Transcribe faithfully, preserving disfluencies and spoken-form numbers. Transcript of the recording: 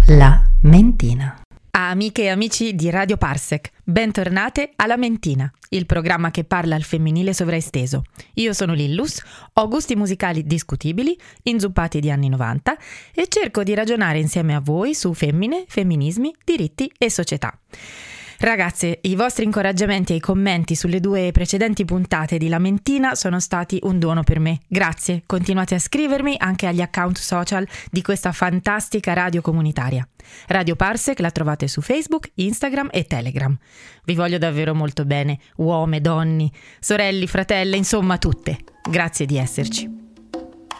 La Mentina. Amiche e amici di Radio Parsec, bentornate alla Mentina, il programma che parla al femminile sovraesteso. Io sono Lillus, ho gusti musicali discutibili, inzuppati di anni novanta e cerco di ragionare insieme a voi su femmine, femminismi, diritti e società. Ragazze, i vostri incoraggiamenti e i commenti sulle due precedenti puntate di La Mentina sono stati un dono per me. Grazie, continuate a scrivermi anche agli account social di questa fantastica radio comunitaria. Radio Parsec la trovate su Facebook, Instagram e Telegram. Vi voglio davvero molto bene, uome, donne, sorelli, fratelle, insomma tutte. Grazie di esserci.